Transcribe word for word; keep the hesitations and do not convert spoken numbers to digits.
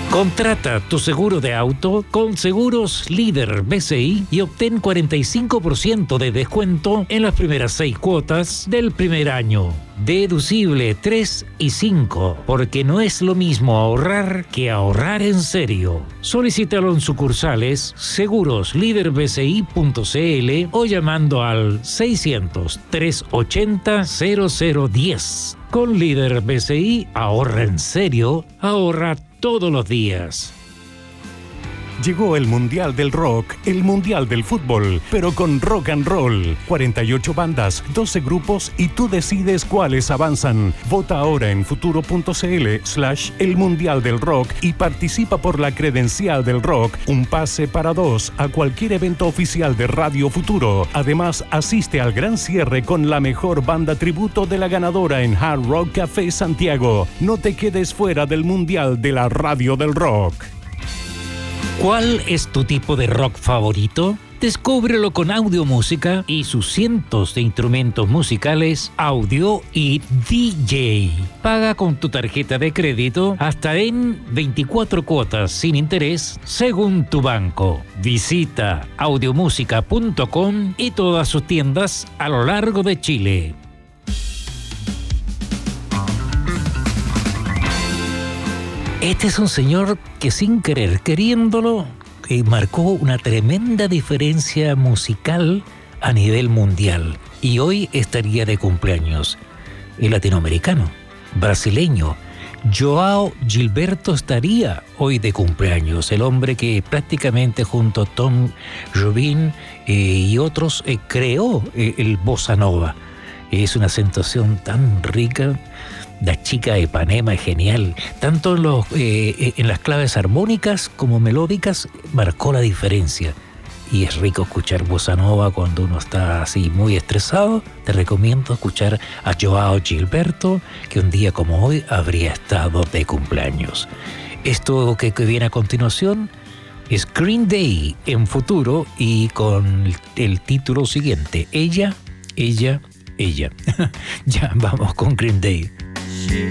Contrata tu seguro de auto con Seguros Líder B C I y obtén cuarenta y cinco por ciento de descuento en las primeras seis cuotas del primer año. Deducible tres y cinco, porque no es lo mismo ahorrar que ahorrar en serio. Solicítalo en sucursales seguros líder b c i punto c l o llamando al seiscientos, trescientos ochenta, cero cero diez. Con Líder B C I, ahorra en serio, ahorra todos los días. Llegó el Mundial del Rock, el Mundial del Fútbol, pero con rock and roll. cuarenta y ocho bandas, doce grupos y tú decides cuáles avanzan. Vota ahora en futuro.cl slash el Mundial del Rock y participa por la credencial del rock, un pase para dos a cualquier evento oficial de Radio Futuro. Además, asiste al gran cierre con la mejor banda tributo de la ganadora en Hard Rock Café Santiago. No te quedes fuera del Mundial de la Radio del Rock. ¿Cuál es tu tipo de rock favorito? Descúbrelo con Audio Música y sus cientos de instrumentos musicales, audio y D J. Paga con tu tarjeta de crédito hasta en veinticuatro cuotas sin interés según tu banco. Visita audiomusica punto com y todas sus tiendas a lo largo de Chile. Este es un señor que sin querer, queriéndolo, eh, marcó una tremenda diferencia musical a nivel mundial. Y hoy estaría de cumpleaños. El latinoamericano, brasileño, Joao Gilberto estaría hoy de cumpleaños. El hombre que prácticamente junto a Tom Jobim eh, y otros eh, creó eh, el bossa nova. Es una sensación tan rica. La chica de Ipanema es genial. Tanto en, los, eh, en las claves armónicas como melódicas marcó la diferencia. Y es rico escuchar bossa nova cuando uno está así muy estresado. Te recomiendo escuchar a Joao Gilberto, que un día como hoy habría estado de cumpleaños. Esto que, que viene a continuación es Green Day en Futuro y con el, el título siguiente: Ella, Ella, Ella. Ya vamos con Green Day.